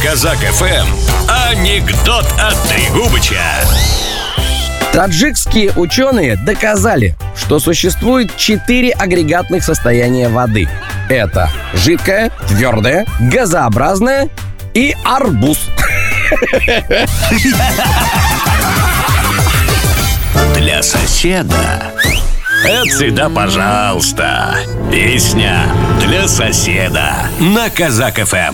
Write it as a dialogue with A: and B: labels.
A: Казак ФМ анекдот от Трегубыча.
B: Таджикские ученые доказали, что существует 4 агрегатных состояния воды. Это жидкое, твердое, газообразное и арбуз.
A: Для соседа. Это всегда пожалуйста. Песня для соседа на Казак ФМ.